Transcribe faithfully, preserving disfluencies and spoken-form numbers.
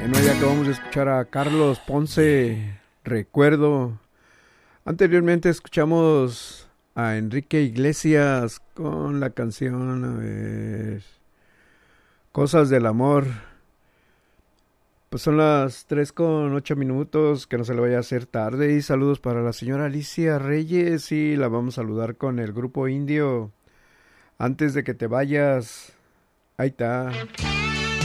Bueno, ya acabamos de escuchar a Carlos Ponce, Recuerdo. Anteriormente escuchamos a Enrique Iglesias con la canción, a ver, Cosas del Amor. Pues son las tres con ocho minutos, que no se le vaya a hacer tarde. Y saludos para la señora Alicia Reyes, y la vamos a saludar con el grupo indio. Antes de que te vayas, ahí está.